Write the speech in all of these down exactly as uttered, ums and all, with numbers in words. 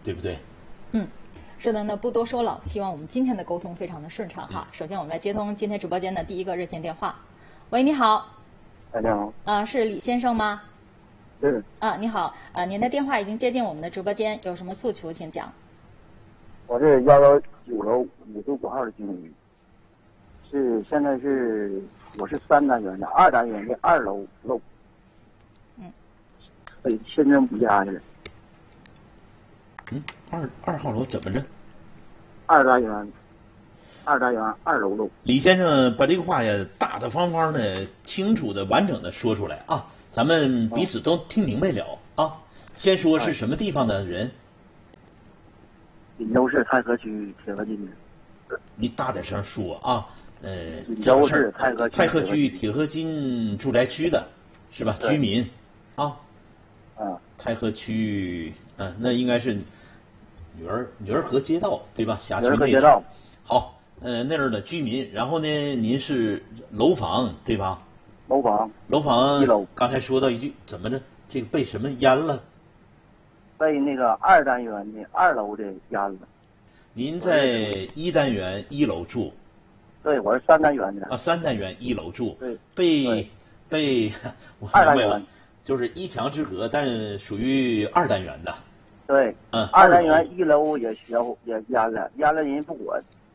对不对？ 嗯，是的，那不多说了，希望我们今天的沟通非常的顺畅哈。嗯、首先，我们来接通今天直播间的第一个热线电话。喂，你好。 哎，你好。 啊，是李先生吗？ 是。 啊，你好，啊，您的电话已经接进我们的直播间，有什么诉求请讲。 我是幺幺九楼五十五号的经理，是现在是我是三单元的，二单元的二楼漏。 嗯。 被签证不佳的。 嗯，二二号楼怎么着？ 二单元，二单元二楼漏。 李先生把这个话呀大大方方的、清楚的、完整的说出来啊，咱们彼此都听明白了啊。先说是什么地方的人？ 锦州市太和区铁河津的。 你大点声说啊。呃， 锦州市太和太和区铁河津住宅区的，是吧？居民啊。 啊。 太和区，嗯、啊，那应该是女儿女儿河街道对吧？辖区内的。 女儿河街道。 好，呃，那儿的居民，然后呢，您是楼房对吧？ 楼房。 楼房一楼。 刚才说到一句，怎么着？这个被什么淹了？ 被那个二单元的二楼的淹了。 您在一单元一楼住？ 对，我是三单元的。 啊，三单元一楼住。 对。 被被我二单元。 就是一墙之隔，但是属于二单元的。 对， 嗯， 二单元一楼也学也淹了，淹了人不管。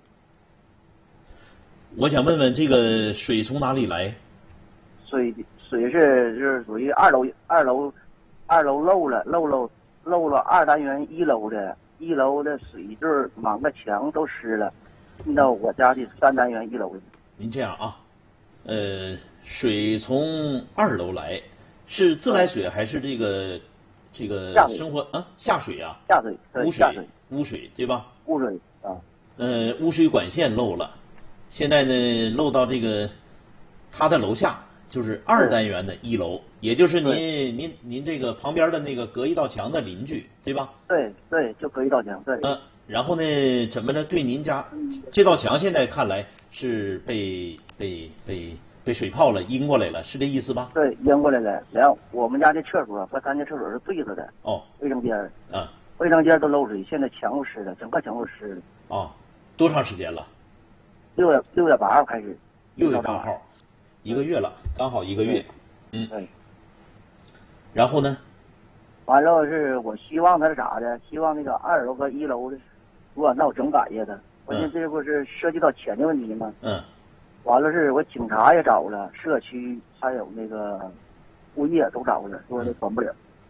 我想问问，这个水从哪里来？ 水水是就是属于二楼二楼二楼漏了漏漏漏了二单元一楼的，一楼的水就是满个墙都湿了，进到我家的三单元一楼的。 您这样啊，呃，水从二楼来。是自来水还是这个这个生活啊？下水啊？ 下水， 污水，污水对吧？ 污水啊。 呃，污水管线漏了，现在呢漏到这个他的楼下，就是二单元的一楼，也就是您您您这个旁边的那个隔一道墙的邻居，对吧？ 对对，就隔一道墙，对。 嗯、呃，然后呢，怎么着？对您家这道墙现在看来是被被被。被水泡了，阴过来了，是这意思吧？ 对，阴过来了。然后我们家的厕所和咱家厕所是对着的。 哦。 卫生间。 嗯。 卫生间都漏水，现在墙都湿了，整个墙都湿了。 哦，多长时间了？ 六月六月八号开始。 六月八号，一个月了，刚好一个月。嗯。 对。 然后呢？ 完了是我希望他是咋的？希望那个二楼和一楼的，如果闹整改下的，关键这不是涉及到钱的问题吗？ 嗯。 完了是我警察也找了，社区还有那个物业都找了，说管不了。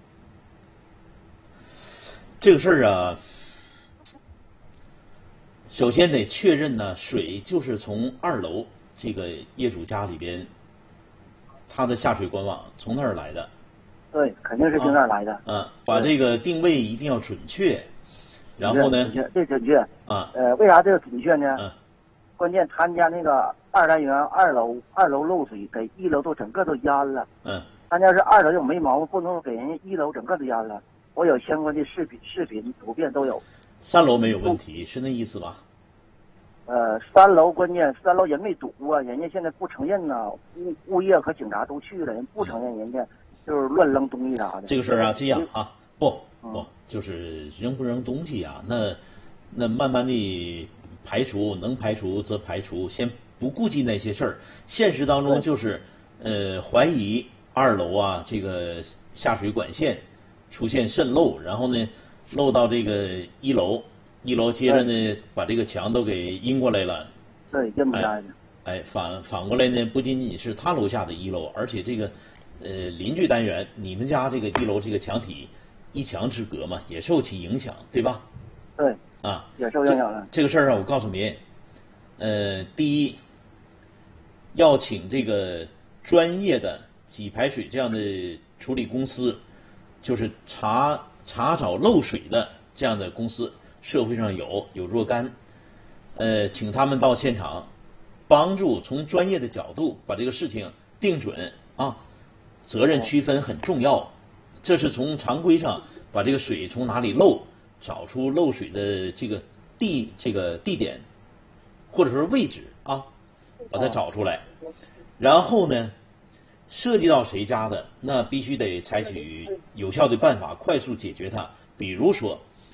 这个事儿啊，首先得确认呢，水就是从二楼这个业主家里边，他的下水管网从那儿来的。 对，肯定是从那儿来的。 嗯、啊啊，把这个定位一定要准确。然后呢？ 准确，这准确。 啊。 呃，为啥这个准确呢？ 嗯。 关键他家那个二单元二楼二楼漏水，给一楼都整个都淹了。 嗯。 他家是二楼又没毛病，不能给人家一楼整个都淹了。我有相关的视频、视频、图片都有。 三楼没有问题，是那意思吧？ 呃，三楼关键三楼人没堵啊，人家现在不承认呐，物物业和警察都去了，人不承认，人家就是乱扔东西啥的。 这个事儿啊，这样啊，不不，就是扔不扔东西啊，那那慢慢的。排除能排除则排除，先不顾及那些事儿。现实当中就是，呃，怀疑二楼啊这个下水管线出现渗漏，然后呢漏到这个一楼，一楼接着呢把这个墙都给阴过来了。 对，阴不下去。 哎，反反过来呢，不仅仅是他楼下的一楼，而且这个呃邻居单元，你们家这个一楼这个墙体一墙之隔嘛，也受其影响，对吧？ 对。 啊， 也受影响了。 这个事儿啊，我告诉您，呃，第一，要请这个专业的给排水这样的处理公司，就是查查找漏水的这样的公司，社会上有有若干，呃，请他们到现场，帮助从专业的角度把这个事情定准啊，责任区分很重要，这是从常规上把这个水从哪里漏。找出漏水的这个地这个地点，或者说位置啊，把它找出来。然后呢，涉及到谁家的，那必须得采取有效的办法，快速解决它。比如说，